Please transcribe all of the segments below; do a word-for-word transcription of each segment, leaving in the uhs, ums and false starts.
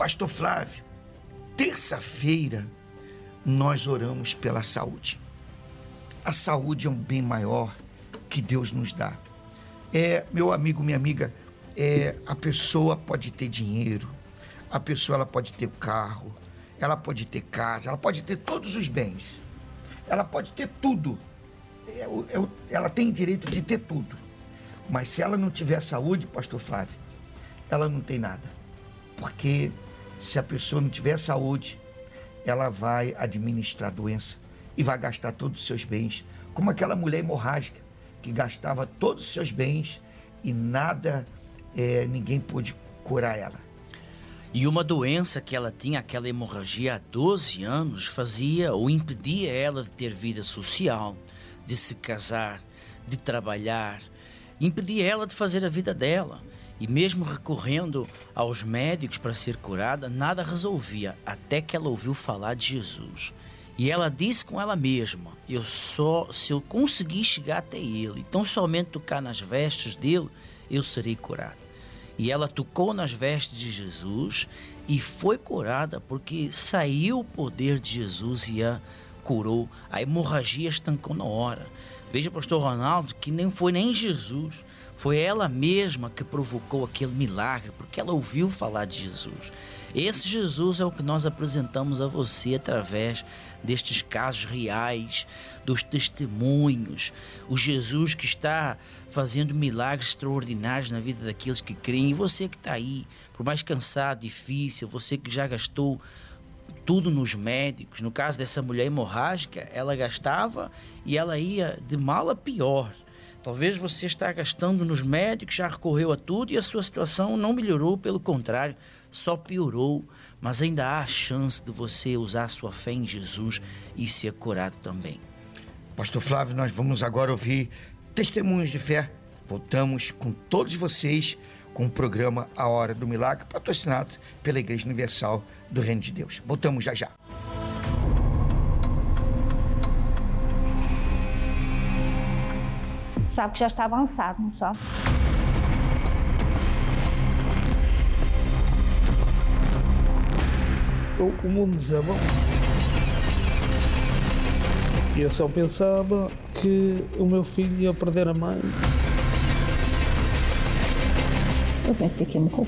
Pastor Flávio, terça-feira nós oramos pela saúde. A saúde é um bem maior que Deus nos dá. É, meu amigo, minha amiga, é, a pessoa pode ter dinheiro, a pessoa ela pode ter carro, ela pode ter casa, ela pode ter todos os bens, ela pode ter tudo, é, é, ela tem direito de ter tudo, mas se ela não tiver saúde, pastor Flávio, ela não tem nada, porque se a pessoa não tiver saúde, ela vai administrar a doença e vai gastar todos os seus bens, como aquela mulher hemorrágica que gastava todos os seus bens e nada, é, ninguém pôde curar ela. E uma doença que ela tinha, aquela hemorragia há doze anos, fazia ou impedia ela de ter vida social, de se casar, de trabalhar, impedia ela de fazer a vida dela. E mesmo recorrendo aos médicos para ser curada, nada resolvia, até que ela ouviu falar de Jesus. E ela disse com ela mesma, eu só, se eu conseguir chegar até ele, tão somente tocar nas vestes dele, eu serei curada. E ela tocou nas vestes de Jesus e foi curada, porque saiu o poder de Jesus e a curou. A hemorragia estancou na hora. Veja, pastor Ronaldo, que nem foi nem Jesus, foi ela mesma que provocou aquele milagre, porque ela ouviu falar de Jesus. Esse Jesus é o que nós apresentamos a você através destes casos reais, dos testemunhos. O Jesus que está fazendo milagres extraordinários na vida daqueles que creem. E você que está aí, por mais cansado, difícil, você que já gastou tudo nos médicos. No caso dessa mulher hemorrágica, ela gastava e ela ia de mal a pior. Talvez você está gastando nos médicos, já recorreu a tudo e a sua situação não melhorou, pelo contrário, só piorou. Mas ainda há a chance de você usar a sua fé em Jesus e ser curado também. Pastor Flávio, nós vamos agora ouvir testemunhos de fé. Voltamos com todos vocês com o programa A Hora do Milagre, patrocinado pela Igreja Universal do Reino de Deus. Voltamos já já. Sabe que já está avançado, não sabe? O, o mundo desabou. E eu só pensava que o meu filho ia perder a mãe. Eu pensei que ia morrer.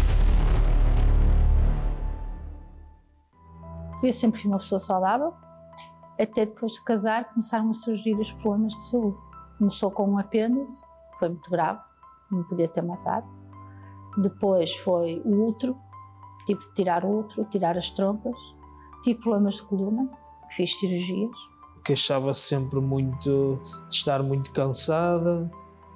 Eu sempre fui uma pessoa saudável. Até depois de casar começaram a surgir os problemas de saúde. Começou com um apêndice, foi muito grave, me podia ter matado. Depois foi o útero, tive de tirar o útero, tirar as trompas. Tive problemas de coluna, fiz cirurgias. Queixava-se sempre muito de estar muito cansada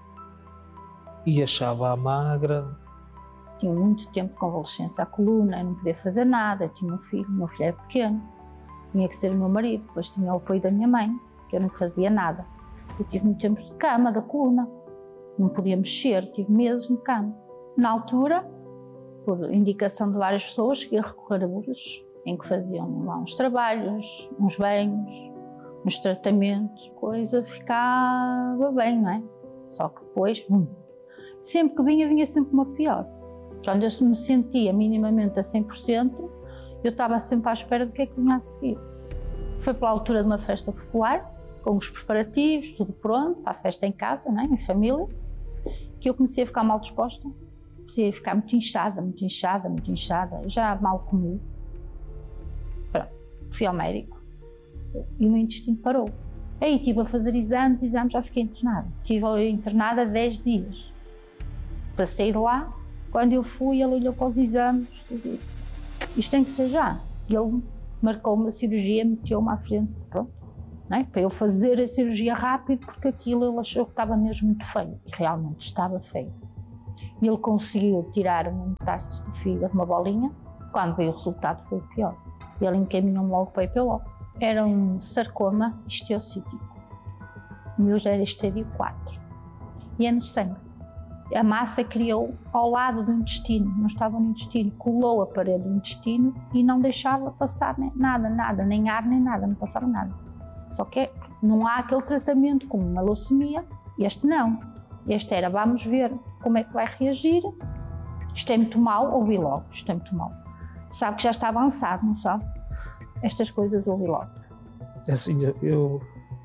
e achava-a magra. Tinha muito tempo de convalescença à coluna, eu não podia fazer nada, tinha um filho, o meu filho era pequeno, tinha que ser o meu marido, depois tinha o apoio da minha mãe, que eu não fazia nada. Eu tive muito tempo de cama, da coluna, não podia mexer, tive meses de cama. Na altura, por indicação de várias pessoas, cheguei a recorrer a Lourdes, em que faziam lá uns trabalhos, uns banhos, uns tratamentos, coisa ficava bem, não é? Só que depois, hum, sempre que vinha, vinha sempre uma pior. Quando eu me sentia minimamente a cem por cento, eu estava sempre à espera do que é que vinha a seguir. Foi pela altura de uma festa popular, com os preparativos, tudo pronto, para a festa em casa, né, em família, que eu comecei a ficar mal disposta, comecei a ficar muito inchada, muito inchada, muito inchada, já mal comi. Pronto, fui ao médico e o meu intestino parou. Aí estive a fazer exames, exames, já fiquei internada. Estive internada dez dias. Para sair de lá, quando eu fui, ele olhou para os exames e disse, isto tem que ser já. E ele marcou uma cirurgia, meteu-me à frente, pronto. Não é? Para eu fazer a cirurgia rápido, porque aquilo ele achou que estava mesmo muito feio, e realmente estava feio. E ele conseguiu tirar uma metástase do fígado, uma bolinha, quando veio o resultado foi o pior. Ele encaminhou-me logo para o I P O. Era um sarcoma histiocítico. O meu já era estádio quatro. E é no sangue. A massa criou ao lado do intestino, não estava no intestino, colou a parede do intestino e não deixava passar nem nada, nada, nem ar, nem nada, não passava nada. Só que não há aquele tratamento como na leucemia, este não. Este era, vamos ver como é que vai reagir, isto é muito mau, ouvi logo, isto é muito mau. sabe que já está avançado, não sabe? Estas coisas ouvi logo. Assim, eu,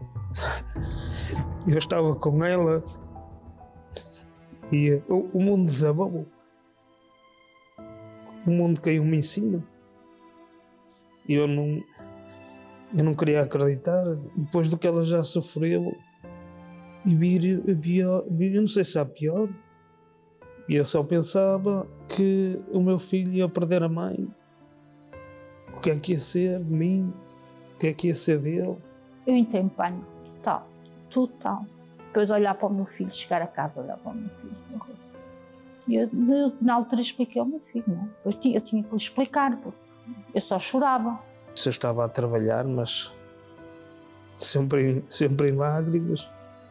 eu estava com ela e o, o mundo desabou. O mundo caiu-me em cima. E eu não, eu não queria acreditar, depois do que ela já sofreu, e vir a pior, eu não sei se há pior. E eu só pensava que o meu filho ia perder a mãe. O que é que ia ser de mim? O que é que ia ser dele? Eu entrei em pânico total, total. Depois olhar para o meu filho, chegar a casa, olhar para o meu filho. E eu, eu na altura expliquei ao meu filho, não? Depois eu tinha que lhe explicar, porque eu só chorava. Eu estava a trabalhar, mas sempre, em, sempre em lágrimas.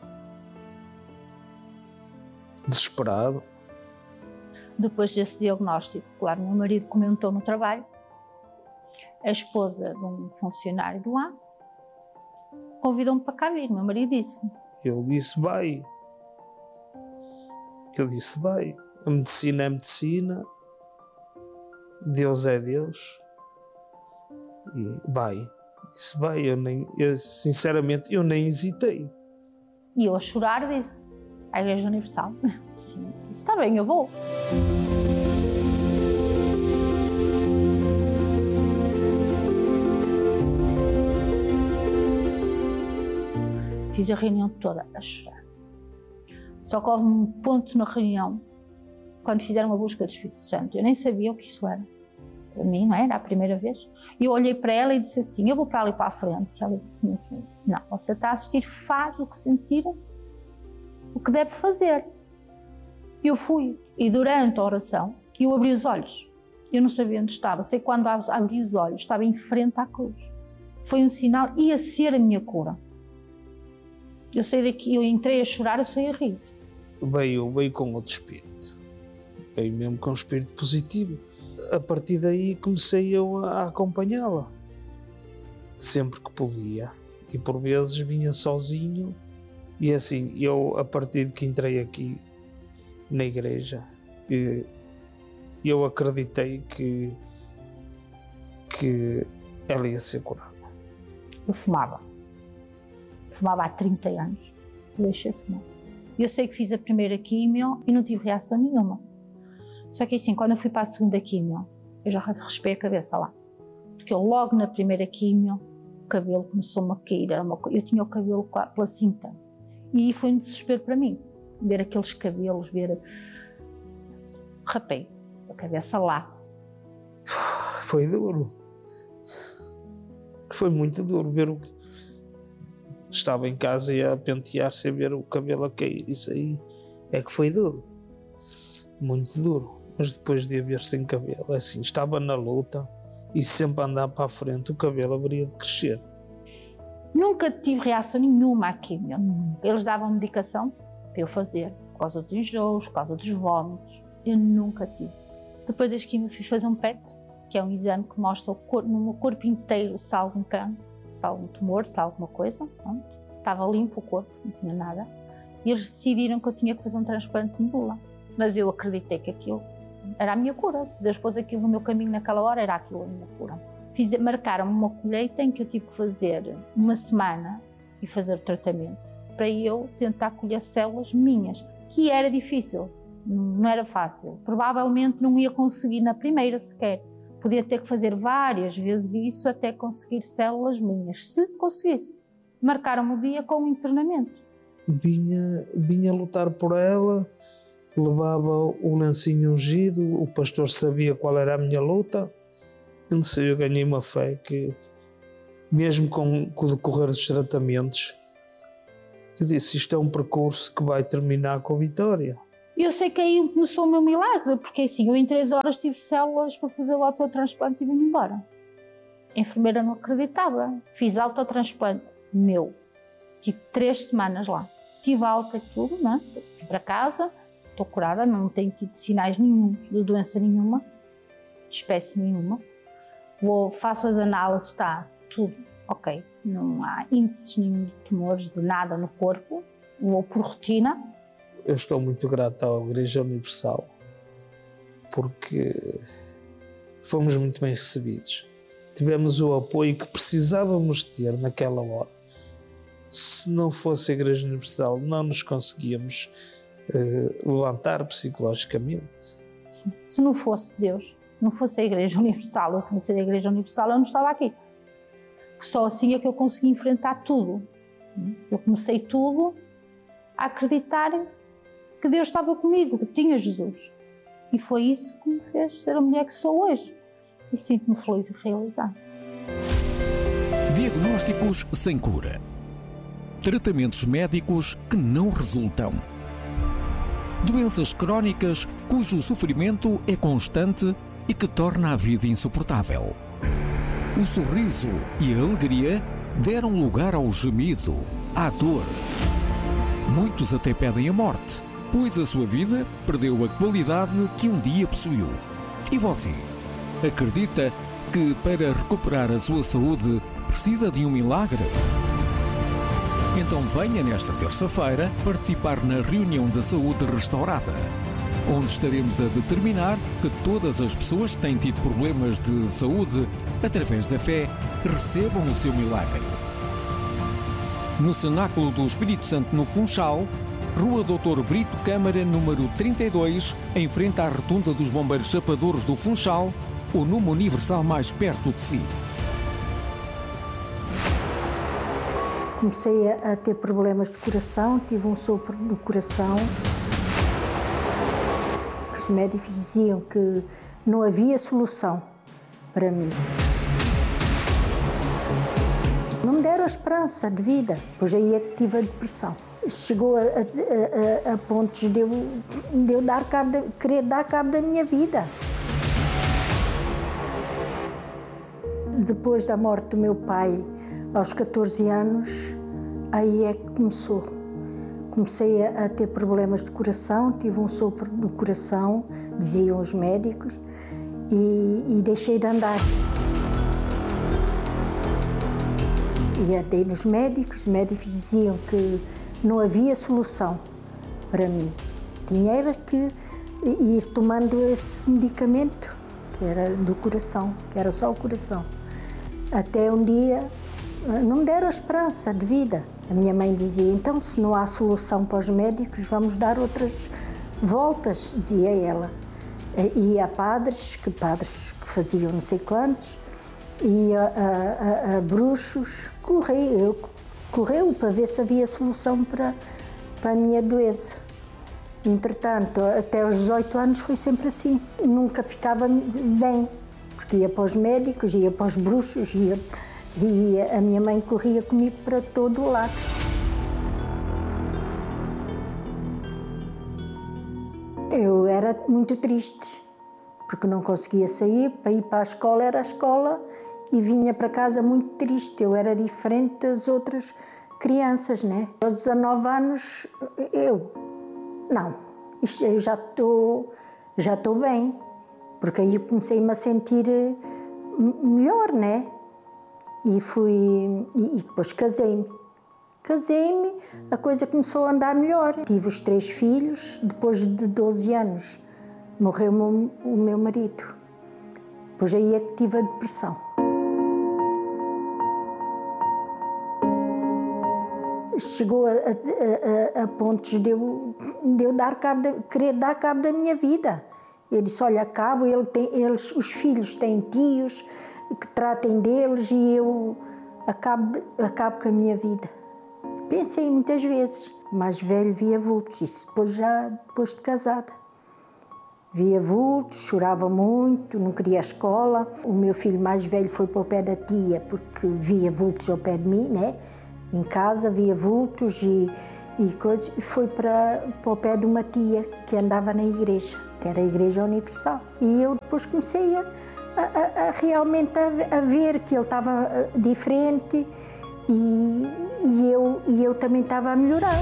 Desesperado. Depois desse diagnóstico, claro, meu marido comentou no trabalho, a esposa de um funcionário do lá convidou-me para cá vir, meu marido disse. Eu disse, vai. Eu disse, vai. A medicina é medicina, Deus é Deus, e vai. Disse, vai. Eu nem, eu, sinceramente, eu nem hesitei. E eu a chorar disse, à Igreja Universal. Sim, disse, está bem, eu vou. Fiz a reunião toda a chorar. Só que houve um ponto na reunião, quando fizeram a busca do Espírito Santo, eu nem sabia o que isso era. Para mim, não era a primeira vez. E eu olhei para ela e disse assim, eu vou para ali para a frente. E ela disse-me assim, não, você está a assistir, faz o que sentir, o que deve fazer. Eu fui. E durante a oração, eu abri os olhos. Eu não sabia onde estava. Sei que quando abri os olhos, estava em frente à cruz. Foi um sinal, ia ser a minha cura. Eu saí daqui, eu entrei a chorar, eu saí a rir. Veio, veio com outro espírito. Veio mesmo com um espírito positivo. A partir daí comecei eu a acompanhá-la. Sempre que podia. E por vezes vinha sozinho. E assim, eu a partir de que entrei aqui na igreja, eu acreditei que, que ela ia ser curada. Eu fumava. Fumava há trinta anos. Eu deixei de fumar. Eu sei que fiz a primeira quimio e não tive reação nenhuma. Só que assim, quando eu fui para a segunda quimio, eu já raspei a cabeça lá. Porque eu logo na primeira quimio, o cabelo começou-me a cair. Era uma... Eu tinha o cabelo pela cinta. E foi um desespero para mim. Ver aqueles cabelos, ver... Rapei a cabeça lá. Foi duro. Foi muito duro ver o que... Estava em casa e a pentear sem ver o cabelo a cair. Isso aí é que foi duro. Muito duro. Mas depois de a ver sem cabelo, assim, estava na luta e sempre a andar para a frente, o cabelo haveria de crescer. Nunca tive reação nenhuma à quimio. Eles davam medicação para eu fazer, por causa dos enjoos, por causa dos vómitos. Eu nunca tive. Depois das quimio fui fazer um P E T, que é um exame que mostra o corpo, no meu corpo inteiro se há algum cancro, se há algum tumor, se há alguma coisa. Pronto. Estava limpo o corpo, não tinha nada. E eles decidiram que eu tinha que fazer um transplante de medula. Mas eu acreditei que aquilo era a minha cura. Se Deus pôs aquilo no meu caminho naquela hora, era aquilo a minha cura. Fiz, marcaram-me uma colheita em que eu tive que fazer uma semana e fazer o tratamento para eu tentar colher células minhas, que era difícil, não era fácil. Provavelmente não ia conseguir na primeira sequer. Podia ter que fazer várias vezes isso até conseguir células minhas, se conseguisse. Marcaram-me o dia com o internamento. Vinha, vinha lutar por ela, levava o lencinho ungido, o pastor sabia qual era a minha luta. Eu não sei, eu ganhei uma fé que, mesmo com, com o decorrer dos tratamentos, eu disse, isto é um percurso que vai terminar com a vitória. Eu sei que aí começou o meu milagre, porque assim, eu em três horas tive células para fazer o autotransplante e vim embora. A enfermeira não acreditava. Fiz autotransplante meu. Tive três semanas lá. Tive alta e tudo, não é? Fui para casa, estou curada, não tenho tido sinais nenhum de doença nenhuma, de espécie nenhuma. Vou, faço as análises, está tudo ok. Não há índices nenhum de tumores, de nada no corpo. Vou por rotina. Eu estou muito grato à Igreja Universal, porque fomos muito bem recebidos. Tivemos o apoio que precisávamos ter naquela hora. Se não fosse a Igreja Universal, não nos conseguíamos uh, levantar psicologicamente. Se não fosse Deus, não fosse a Igreja Universal, eu conhecer a Igreja Universal, eu não estava aqui. Só assim é que eu consegui enfrentar tudo. Eu comecei tudo a acreditar que Deus estava comigo, que tinha Jesus. E foi isso que me fez ser a mulher que sou hoje. E sinto-me feliz e realizada. Diagnósticos sem cura. Tratamentos médicos que não resultam. Doenças crónicas cujo sofrimento é constante e que torna a vida insuportável. O sorriso e a alegria deram lugar ao gemido, à dor. Muitos até pedem a morte, pois a sua vida perdeu a qualidade que um dia possuiu. E você? Acredita que para recuperar a sua saúde precisa de um milagre? Então venha nesta terça-feira participar na reunião da saúde restaurada, onde estaremos a determinar que todas as pessoas que têm tido problemas de saúde, através da fé, recebam o seu milagre. No Cenáculo do Espírito Santo, no Funchal, Rua doutor Brito Câmara, número trinta e dois, em frente à Rotunda dos Bombeiros Chapadores do Funchal, o Numa Universal mais perto de si. Comecei a ter problemas de coração, tive um sopro do coração. Os médicos diziam que não havia solução para mim. Não me deram a esperança de vida, pois aí é que tive a depressão. Chegou a, a, a, a pontos de eu, de eu dar cabo de, querer dar cabo da minha vida. Depois da morte do meu pai, aos catorze anos, aí é que começou. Comecei a, a ter problemas de coração, tive um sopro do coração, diziam os médicos, e, e deixei de andar. E andei nos médicos, os médicos diziam que não havia solução para mim. Tinha era que ir tomando esse medicamento, que era do coração, que era só o coração. Até um dia não me deram a esperança de vida. A minha mãe dizia, então se não há solução para os médicos, vamos dar outras voltas, dizia ela. E há padres, que padres que faziam não sei quantos, e a, a, a, a bruxos, correu, correu para ver se havia solução para, para a minha doença. Entretanto, até aos dezoito anos foi sempre assim. Nunca ficava bem, porque ia para os médicos, ia para os bruxos, ia, e a minha mãe corria comigo para todo o lado. Eu era muito triste, porque não conseguia sair, para ir para a escola era a escola, e vinha para casa muito triste. Eu era diferente das outras crianças, né? Aos dezanove anos, eu, não, isto, eu já estou já estou bem, porque aí comecei-me a sentir melhor, né? E fui, e, e depois casei-me. Casei-me, a coisa começou a andar melhor. Tive os três filhos, depois de doze anos morreu o meu, o meu marido. Depois aí é que tive a depressão. Chegou a, a, a, a pontos de eu, de eu dar cabo de, querer dar cabo da minha vida. Eu disse, olha, acabo, ele tem, eles, os filhos têm tios que tratem deles e eu acabo, acabo com a minha vida. Pensei muitas vezes, mais velho via vultos, isso depois já depois de casada. Via vultos, chorava muito, não queria a escola. O meu filho mais velho foi para o pé da tia porque via vultos ao pé de mim, né? Em casa via vultos e, e coisas, e foi para, para o pé de uma tia que andava na igreja, que era a Igreja Universal. E eu depois comecei a, a, a realmente a, a ver que ele estava diferente e, e, eu, e eu também estava a melhorar.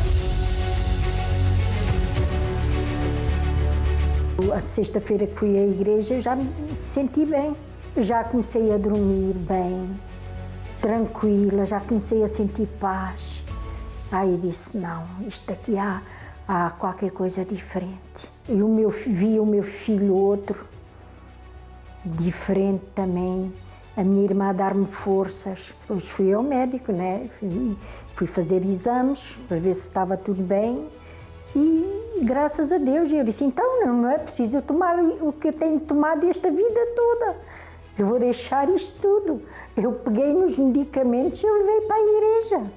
A sexta-feira que fui à igreja já me senti bem, já comecei a dormir bem, tranquila, já comecei a sentir paz. Aí disse, não, isto aqui há, há qualquer coisa diferente. E o meu, vi o meu filho outro, diferente também. A minha irmã a dar-me forças. Depois fui ao médico, né? Fui, fui fazer exames para ver se estava tudo bem. E graças a Deus, eu disse, então não é preciso eu tomar o que eu tenho tomado esta vida toda. Eu vou deixar isto tudo. Eu peguei nos medicamentos e eu levei para a igreja.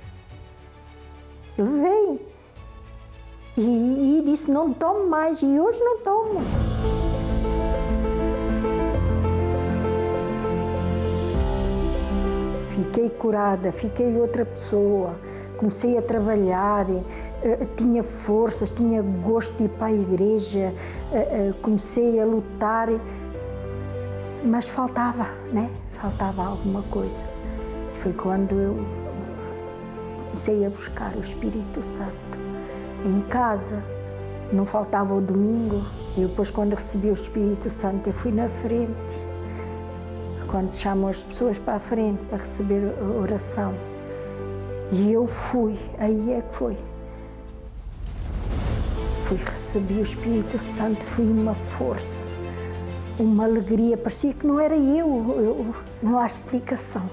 Eu levei. E, e disse, não tomo mais. E hoje não tomo. Fiquei curada, fiquei outra pessoa. Comecei a trabalhar, tinha forças, tinha gosto de ir para a igreja, comecei a lutar, mas faltava, né? Faltava alguma coisa. Foi quando eu comecei a buscar o Espírito Santo. Em casa, não faltava o domingo, e depois quando recebi o Espírito Santo eu fui na frente. Quando chamam as pessoas para a frente para receber a oração. E eu fui, aí é que foi. Fui receber o Espírito Santo, foi uma força, uma alegria, parecia que não era eu, eu não há explicação.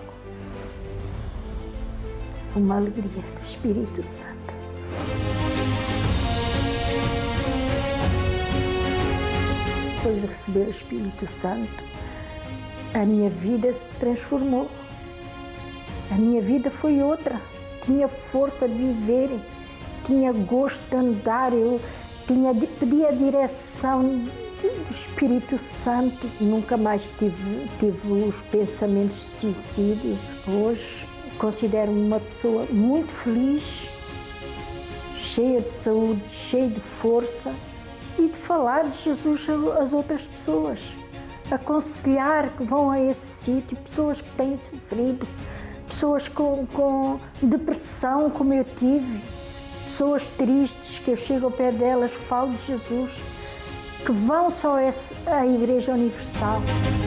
Uma alegria do Espírito Santo. Depois de receber o Espírito Santo, a minha vida se transformou. A minha vida foi outra. Tinha força de viver, tinha gosto de andar, eu tinha, pedia a direção do Espírito Santo. Nunca mais tive, tive os pensamentos de suicídio. Hoje considero-me uma pessoa muito feliz, cheia de saúde, cheia de força e de falar de Jesus às outras pessoas. Aconselhar que vão a esse sítio, pessoas que têm sofrido, pessoas com, com depressão, como eu tive, pessoas tristes, que eu chego ao pé delas, falo de Jesus, que vão só à Igreja Universal.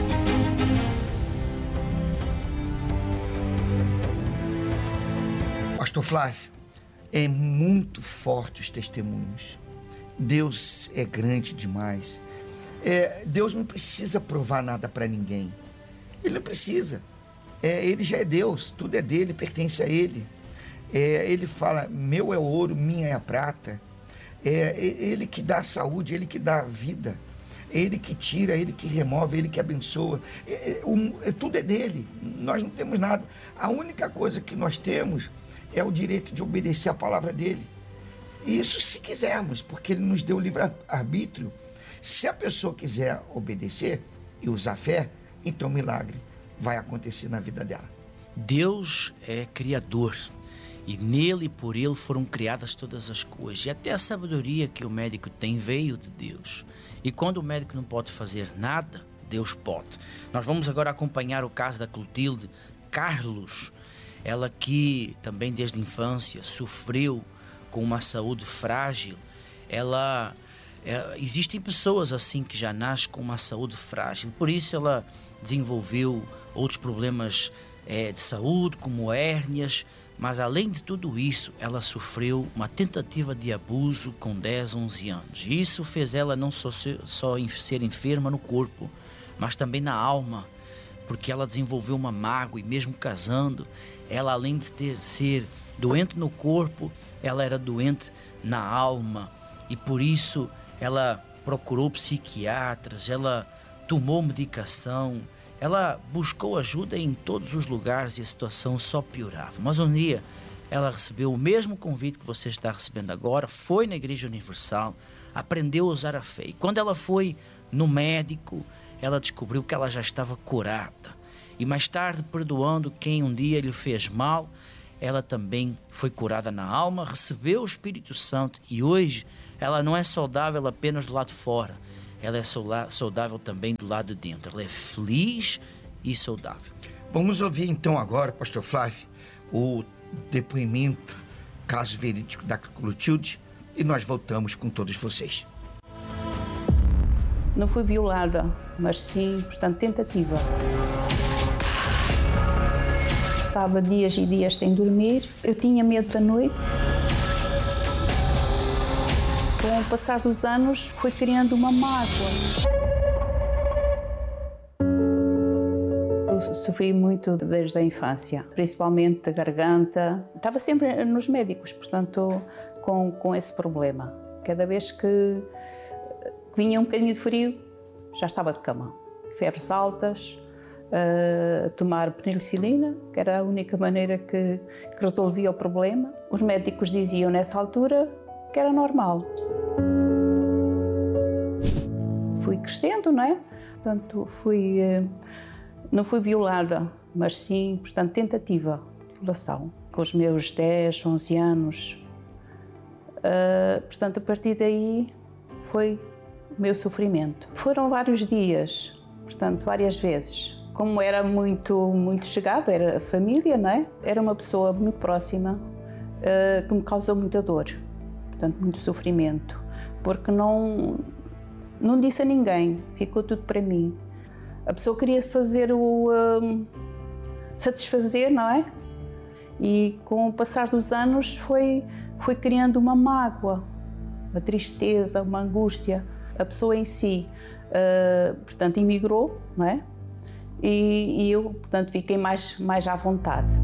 Pastor Flávio, é muito forte os testemunhos. Deus é grande demais. É, Deus não precisa provar nada para ninguém. Ele não precisa. É, ele já é Deus, tudo é dele, pertence a ele. É, ele fala, meu é o ouro, minha é a prata. É ele que dá a saúde, ele que dá a vida. É ele que tira, é ele que remove, é ele que abençoa. É, é, um, é, tudo é dele, nós não temos nada. A única coisa que nós temos é o direito de obedecer a palavra dele. Isso se quisermos, porque ele nos deu o livre-arbítrio. Se a pessoa quiser obedecer e usar fé, então o milagre vai acontecer na vida dela. Deus é criador e nele e por ele foram criadas todas as coisas. E até a sabedoria que o médico tem veio de Deus. E quando o médico não pode fazer nada, Deus pode. Nós vamos agora acompanhar o caso da Clotilde Carlos. Ela que também desde a infância sofreu com uma saúde frágil. Ela... É, existem pessoas assim que já nascem com uma saúde frágil, por isso ela desenvolveu outros problemas é, de saúde, como hérnias, mas além de tudo isso, ela sofreu uma tentativa de abuso com dez, onze anos. E isso fez ela não só ser, só ser enferma no corpo, mas também na alma, porque ela desenvolveu uma mágoa e mesmo casando, ela além de ter, ser doente no corpo, ela era doente na alma e por isso ela procurou psiquiatras, ela tomou medicação, ela buscou ajuda em todos os lugares e a situação só piorava. Mas um dia ela recebeu o mesmo convite que você está recebendo agora, foi na Igreja Universal, aprendeu a usar a fé. E quando ela foi no médico, ela descobriu que ela já estava curada. E mais tarde, perdoando quem um dia lhe fez mal, ela também foi curada na alma, recebeu o Espírito Santo e hoje ela não é saudável apenas do lado de fora, ela é saudável também do lado de dentro. Ela é feliz e saudável. Vamos ouvir então agora, pastor Flávio, o depoimento, caso verídico da Clotilde, e nós voltamos com todos vocês. Não fui violada, mas sim, portanto, tentativa. Passava dias e dias sem dormir, eu tinha medo da noite. Com o passar dos anos, fui criando uma mágoa. sofri muito desde a infância, principalmente a garganta. Estava sempre nos médicos, portanto, com, com esse problema. Cada vez que vinha um bocadinho de frio, já estava de cama. Febres altas, uh, tomar penicilina, que era a única maneira que, que resolvia o problema. Os médicos diziam nessa altura que era normal. Fui crescendo, não é? Portanto, fui, não fui violada, mas sim, portanto, tentativa de violação. Com os meus dez, onze anos. Uh, portanto, a partir daí foi o meu sofrimento. Foram vários dias, portanto, várias vezes. Como era muito, muito chegado, era a família, não é? Era uma pessoa muito próxima uh, que me causou muita dor, portanto, muito sofrimento, porque não... Não disse a ninguém, ficou tudo para mim. A pessoa queria fazer o... Um, satisfazer, não é? E com o passar dos anos foi, foi criando uma mágoa, uma tristeza, uma angústia. A pessoa em si, uh, portanto, emigrou, não é? E, e eu, portanto, fiquei mais, mais à vontade.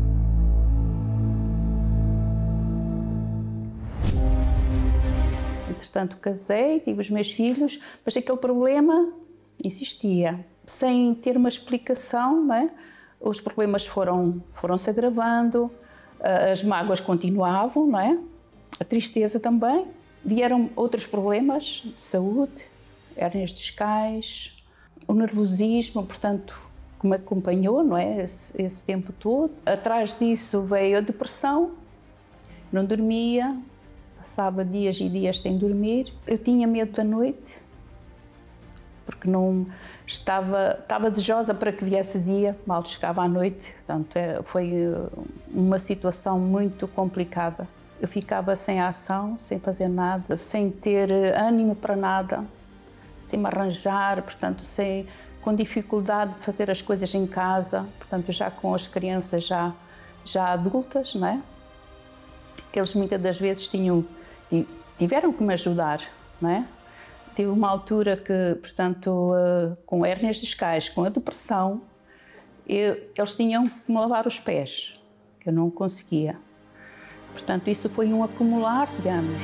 Entretanto, casei, tive os meus filhos, mas aquele problema existia. Sem ter uma explicação, não é? Os problemas foram, foram se agravando, as mágoas continuavam, não é? A tristeza também. Vieram outros problemas de saúde, hérnias discais, o nervosismo, portanto, que me acompanhou, não é? Esse, esse tempo todo. Atrás disso veio a depressão, não dormia, passava dias e dias sem dormir. Eu tinha medo da noite, porque não estava, estava desejosa para que viesse dia, mal chegava à noite. Portanto, foi uma situação muito complicada. Eu ficava sem ação, sem fazer nada, sem ter ânimo para nada, sem me arranjar, portanto, sem, com dificuldade de fazer as coisas em casa, portanto, já com as crianças já, já adultas, não é? Que eles muitas das vezes tinham, tiveram que me ajudar, não é? Tive uma altura que, portanto, com hérnias discais, com a depressão, eu, eles tinham que me lavar os pés, que eu não conseguia. Portanto, isso foi um acumular de anos.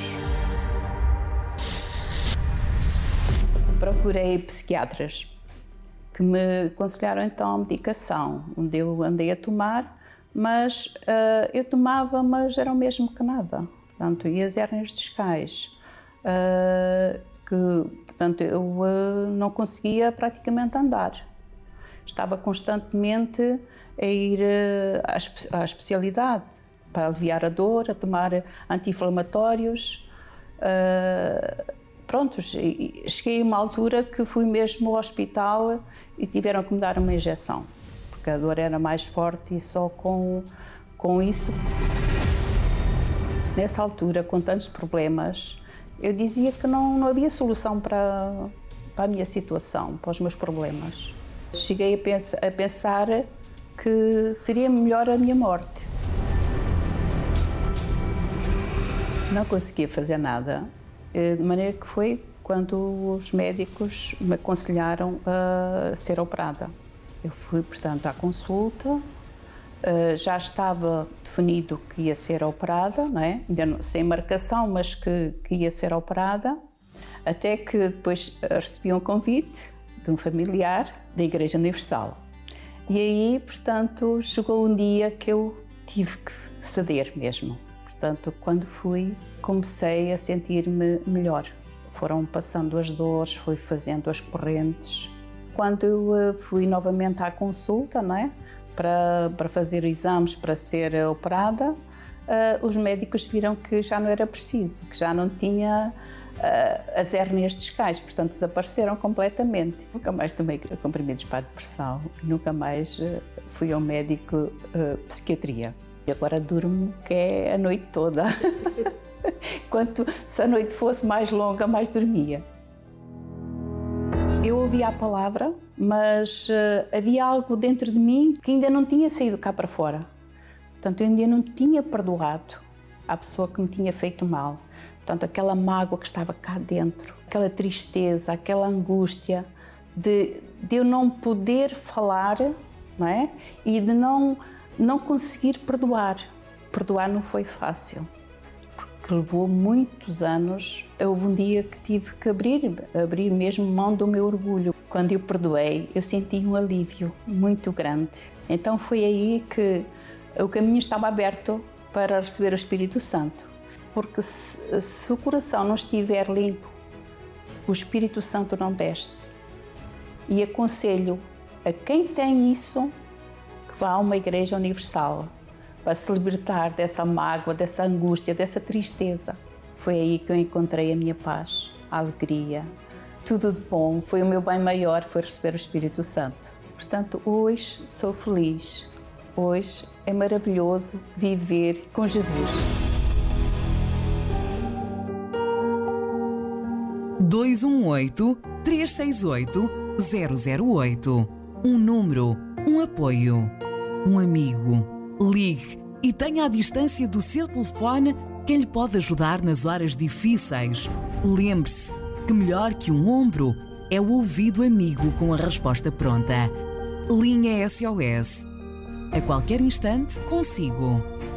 Procurei psiquiatras que me aconselharam então a medicação, onde eu andei a tomar, mas uh, eu tomava, mas era o mesmo que nada. Portanto, e as hérnias discais, uh, que, portanto, eu uh, não conseguia praticamente andar. Estava constantemente a ir uh, à, espe à especialidade para aliviar a dor, a tomar anti-inflamatórios. Uh, pronto, cheguei a uma altura que fui mesmo ao hospital e tiveram que me dar uma injeção, porque a dor era mais forte e só com, com isso. Nessa altura, com tantos problemas, eu dizia que não, não havia solução para, para a minha situação, para os meus problemas. Cheguei a, pens a pensar que seria melhor a minha morte. Não conseguia fazer nada, de maneira que foi quando os médicos me aconselharam a ser operada. Eu fui, portanto, à consulta, já estava definido que ia ser operada, não é? Ainda não, sem marcação, mas que, que ia ser operada, até que depois recebi um convite de um familiar da Igreja Universal. E aí, portanto, chegou um dia que eu tive que ceder mesmo. Portanto, quando fui, comecei a sentir-me melhor. Foram passando as dores, fui fazendo as correntes. Quando eu fui novamente à consulta, não é? Para, para fazer exames para ser operada, uh, os médicos viram que já não era preciso, que já não tinha uh, as hérnias discais, portanto desapareceram completamente. Nunca mais tomei comprimidos para a depressão, nunca mais uh, fui ao médico uh, psiquiatria. E agora durmo que é a noite toda. Quanto, se a noite fosse mais longa, mais dormia. Eu ouvia a palavra, mas uh, havia algo dentro de mim que ainda não tinha saído cá para fora. Portanto, eu ainda não tinha perdoado à pessoa que me tinha feito mal. Portanto, aquela mágoa que estava cá dentro, aquela tristeza, aquela angústia de, de eu não poder falar não é? E de não, não conseguir perdoar. Perdoar não foi fácil, porque levou muitos anos. Houve um dia que tive que abrir, abrir mesmo mão do meu orgulho. Quando eu perdoei, eu senti um alívio muito grande. Então foi aí que o caminho estava aberto para receber o Espírito Santo. Porque se, se o coração não estiver limpo, o Espírito Santo não desce. E aconselho a quem tem isso que vá a uma igreja universal para se libertar dessa mágoa, dessa angústia, dessa tristeza. Foi aí que eu encontrei a minha paz, a alegria, tudo de bom. Foi o meu bem maior, foi receber o Espírito Santo. Portanto, hoje sou feliz. Hoje é maravilhoso viver com Jesus. dois um oito, três seis oito, zero zero oito. Um número, um apoio, um amigo. Ligue e tenha à distância do seu telefone quem lhe pode ajudar nas horas difíceis. Lembre-se que melhor que um ombro é o ouvido amigo com a resposta pronta. Linha S O S. A qualquer instante, consigo.